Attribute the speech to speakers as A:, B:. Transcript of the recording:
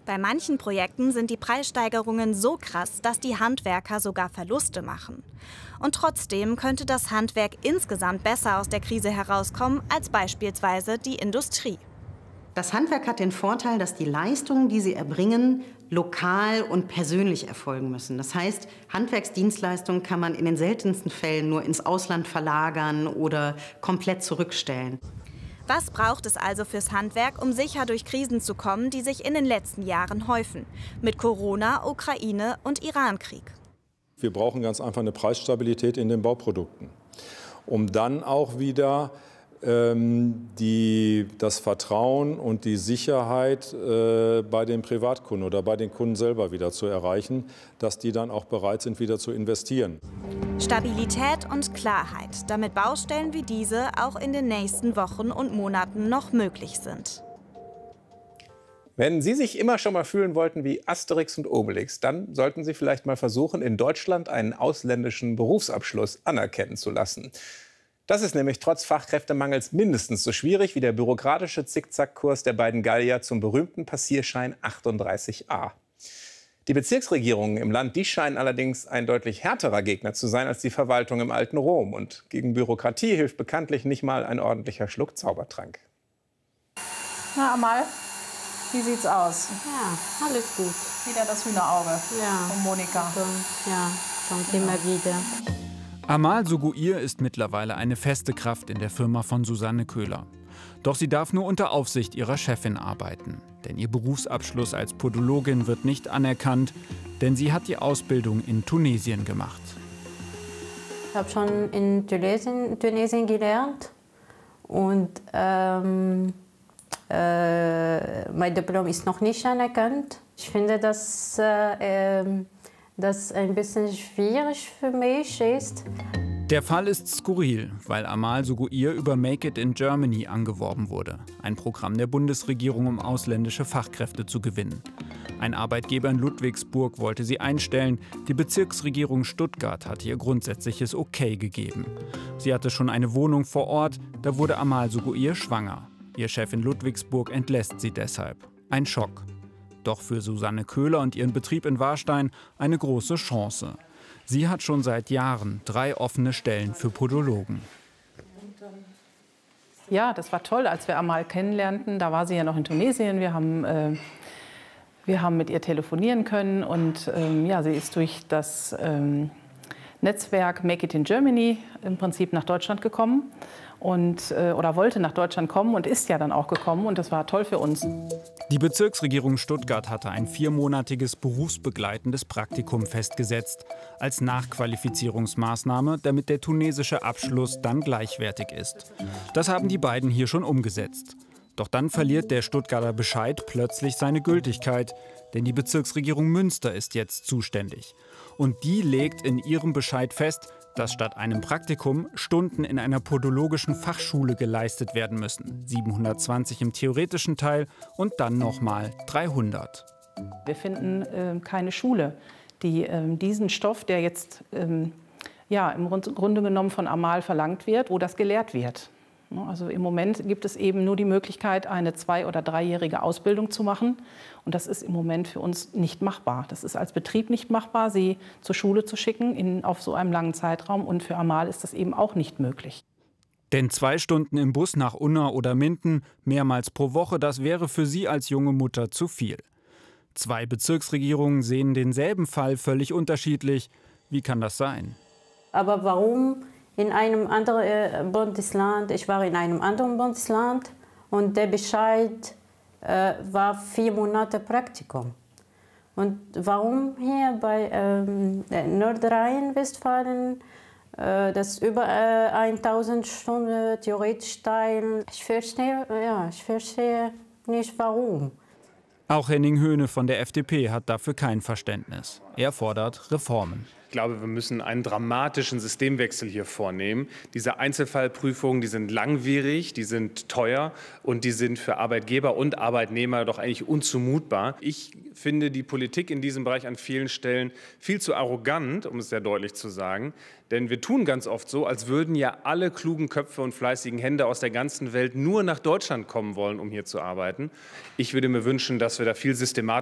A: Bei manchen Projekten sind die Preissteigerungen so krass, dass die Handwerker sogar Verluste machen. Und trotzdem könnte das Handwerk insgesamt besser aus der Krise herauskommen als beispielsweise die Industrie.
B: Das Handwerk hat den Vorteil, dass die Leistungen, die sie erbringen, lokal und persönlich erfolgen müssen. Das heißt, Handwerksdienstleistungen kann man in den seltensten Fällen nur ins Ausland verlagern oder komplett zurückstellen.
A: Was braucht es also fürs Handwerk, um sicher durch Krisen zu kommen, die sich in den letzten Jahren häufen? Mit Corona, Ukraine und Irankrieg.
C: Wir brauchen ganz einfach eine Preisstabilität in den Bauprodukten, um dann auch wieder das Vertrauen und die Sicherheit bei den Privatkunden oder bei den Kunden selber wieder zu erreichen, dass die dann auch bereit sind, wieder zu investieren.
A: Stabilität und Klarheit, damit Baustellen wie diese auch in den nächsten Wochen und Monaten noch möglich sind.
D: Wenn Sie sich immer schon mal fühlen wollten wie Asterix und Obelix, dann sollten Sie vielleicht mal versuchen, in Deutschland einen ausländischen Berufsabschluss anerkennen zu lassen. Das ist nämlich trotz Fachkräftemangels mindestens so schwierig wie der bürokratische Zickzackkurs der beiden Gallier zum berühmten Passierschein 38a. Die Bezirksregierungen im Land, die scheinen allerdings ein deutlich härterer Gegner zu sein als die Verwaltung im alten Rom. Und gegen Bürokratie hilft bekanntlich nicht mal ein ordentlicher Schluck Zaubertrank.
E: Na, Amal, wie sieht's aus?
F: Ja, alles gut.
E: Wieder das Hühnerauge von Monika.
F: Ja, kommt immer wieder.
G: Amal Suguir ist mittlerweile eine feste Kraft in der Firma von Susanne Köhler. Doch sie darf nur unter Aufsicht ihrer Chefin arbeiten. Denn ihr Berufsabschluss als Podologin wird nicht anerkannt, denn sie hat die Ausbildung in Tunesien gemacht.
F: Ich habe schon in Tunesien gelernt und mein Diplom ist noch nicht anerkannt. Ich finde, dass das ein bisschen schwierig für mich ist.
G: Der Fall ist skurril, weil Amal Suguir über Make It in Germany angeworben wurde. Ein Programm der Bundesregierung, um ausländische Fachkräfte zu gewinnen. Ein Arbeitgeber in Ludwigsburg wollte sie einstellen. Die Bezirksregierung Stuttgart hatte ihr grundsätzliches Okay gegeben. Sie hatte schon eine Wohnung vor Ort, da wurde Amal Suguir schwanger. Ihr Chef in Ludwigsburg entlässt sie deshalb. Ein Schock. Doch für Susanne Köhler und ihren Betrieb in Warstein eine große Chance. Sie hat schon seit Jahren 3 offene Stellen für Podologen.
E: Ja, das war toll, als wir Amal kennenlernten. Da war sie ja noch in Tunesien. Wir haben mit ihr telefonieren können. Und ja, sie ist durch das Netzwerk Make It in Germany im Prinzip nach Deutschland gekommen. Oder wollte nach Deutschland kommen und ist ja dann auch gekommen. Und das war toll für uns.
G: Die Bezirksregierung Stuttgart hatte ein 4-monatiges berufsbegleitendes Praktikum festgesetzt, als Nachqualifizierungsmaßnahme, damit der tunesische Abschluss dann gleichwertig ist. Das haben die beiden hier schon umgesetzt. Doch dann verliert der Stuttgarter Bescheid plötzlich seine Gültigkeit, denn die Bezirksregierung Münster ist jetzt zuständig. Und die legt in ihrem Bescheid fest, dass statt einem Praktikum Stunden in einer podologischen Fachschule geleistet werden müssen. 720 im theoretischen Teil und dann nochmal 300.
E: Wir finden keine Schule, die diesen Stoff, der jetzt ja, im Grunde genommen von Amal verlangt wird, wo das gelehrt wird. Also im Moment gibt es eben nur die Möglichkeit, eine 2- oder 3-jährige Ausbildung zu machen. Und das ist im Moment für uns nicht machbar. Das ist als Betrieb nicht machbar, sie zur Schule zu schicken auf so einem langen Zeitraum. Und für Amal ist das eben auch nicht möglich.
G: Denn 2 Stunden im Bus nach Unna oder Minden, mehrmals pro Woche, das wäre für sie als junge Mutter zu viel. 2 Bezirksregierungen sehen denselben Fall völlig unterschiedlich. Wie kann das sein?
F: Aber warum in einem anderen Bundesland? Ich war in einem anderen Bundesland und der Bescheid war 4 Monate Praktikum. Und warum hier bei Nordrhein-Westfalen das über 1000 Stunden theoretisch teilen? Ich verstehe nicht, warum.
G: Auch Henning Höhne von der FDP hat dafür kein Verständnis. Er fordert Reformen.
H: Ich glaube, wir müssen einen dramatischen Systemwechsel hier vornehmen. Diese Einzelfallprüfungen, die sind langwierig, die sind teuer und die sind für Arbeitgeber und Arbeitnehmer doch eigentlich unzumutbar. Ich finde die Politik in diesem Bereich an vielen Stellen viel zu arrogant, um es sehr deutlich zu sagen. Denn wir tun ganz oft so, als würden ja alle klugen Köpfe und fleißigen Hände aus der ganzen Welt nur nach Deutschland kommen wollen, um hier zu arbeiten. Ich würde mir wünschen, dass wir da viel systematischer